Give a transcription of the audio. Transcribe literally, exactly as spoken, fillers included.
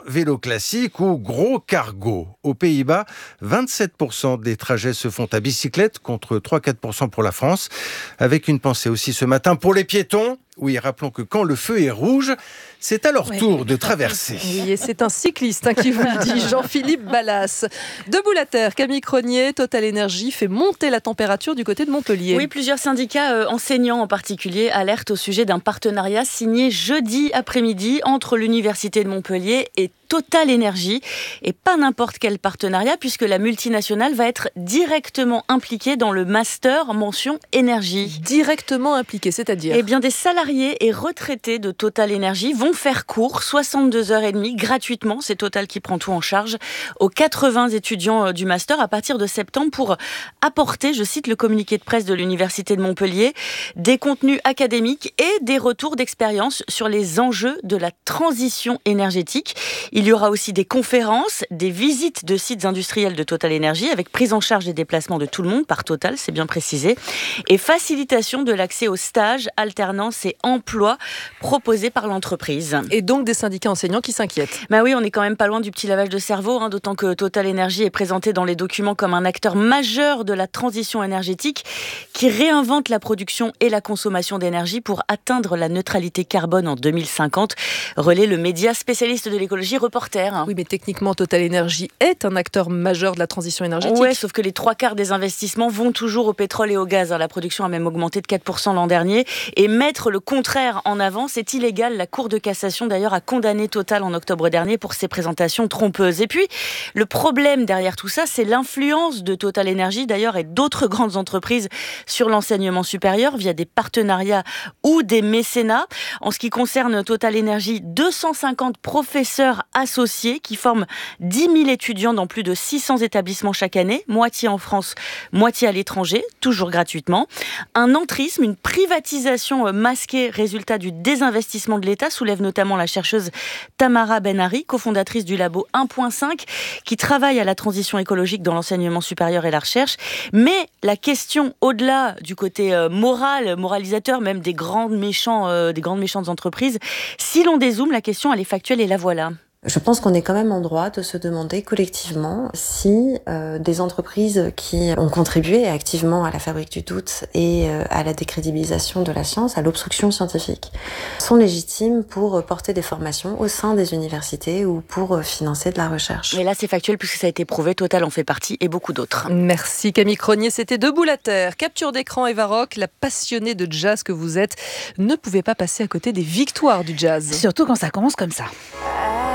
vélo classique ou gros cargo. Aux Pays-Bas, vingt-sept pour cent des trajets se font à bicyclette contre trois à quatre pour cent pour la France. Avec une pensée aussi ce matin pour les piétons. Oui, rappelons que quand le feu est rouge, c'est à leur ouais. tour de traverser. Oui, et c'est un cycliste hein, qui vous le dit, Jean-Philippe Ballas. Debout la terre, Camille Cronier, Total Énergie fait monter la température du côté de Montpellier. Oui, plusieurs syndicats euh, enseignants en particulier alertent au sujet d'un partenariat signé jeudi après-midi entre l'Université de Montpellier et Total Énergie. Et pas n'importe quel partenariat, puisque la multinationale va être directement impliquée dans le master mention énergie. Directement impliquée, c'est-à-dire Eh bien, des salariés et retraités de Total Énergie vont faire cours soixante-deux heures trente gratuitement, c'est Total qui prend tout en charge, aux quatre-vingts étudiants du master à partir de septembre pour apporter, je cite le communiqué de presse de l'Université de Montpellier, des contenus académiques et des retours d'expérience sur les enjeux de la transition énergétique. Il y aura aussi des conférences, des visites de sites industriels de Total Énergie avec prise en charge des déplacements de tout le monde par Total, c'est bien précisé, et facilitation de l'accès aux stages, alternance et emploi proposés par l'entreprise. Et donc des syndicats enseignants qui s'inquiètent. Bah oui, on n'est quand même pas loin du petit lavage de cerveau, hein, d'autant que Total Énergie est présenté dans les documents comme un acteur majeur de la transition énergétique qui réinvente la production et la consommation d'énergie pour atteindre la neutralité carbone en deux mille cinquante. Relaie le média spécialiste de l'écologie Reporter. Oui, mais techniquement, Total Énergie est un acteur majeur de la transition énergétique. Ouais, sauf que les trois quarts des investissements vont toujours au pétrole et au gaz. La production a même augmenté de quatre pour cent l'an dernier. Et mettre le contraire en avant, c'est illégal. La Cour de cassation, d'ailleurs, a condamné Total en octobre dernier pour ses présentations trompeuses. Et puis, le problème derrière tout ça, c'est l'influence de Total Énergie, d'ailleurs, et d'autres grandes entreprises sur l'enseignement supérieur via des partenariats ou des mécénats. En ce qui concerne Total Énergie, deux cent cinquante professeurs associés qui forment dix mille étudiants dans plus de six cents établissements chaque année, moitié en France, moitié à l'étranger, toujours gratuitement. Un entrisme, une privatisation masquée, résultat du désinvestissement de l'État, soulève notamment la chercheuse Tamara Benari, cofondatrice du labo un point cinq, qui travaille à la transition écologique dans l'enseignement supérieur et la recherche. Mais la question, au-delà du côté moral, moralisateur, même des grandes, méchants, euh, des grandes méchantes entreprises, si l'on dézoome, la question, elle est factuelle et la voilà. Je pense qu'on est quand même en droit de se demander collectivement si euh, des entreprises qui ont contribué activement à la fabrique du doute et euh, à la décrédibilisation de la science, à l'obstruction scientifique, sont légitimes pour porter des formations au sein des universités ou pour financer de la recherche. Mais là, c'est factuel puisque ça a été prouvé, Total en fait partie et beaucoup d'autres. Merci Camille Cronier, c'était Debout la terre. Capture d'écran Eva Rock, la passionnée de jazz que vous êtes, ne pouvait pas passer à côté des victoires du jazz. Surtout quand ça commence comme ça.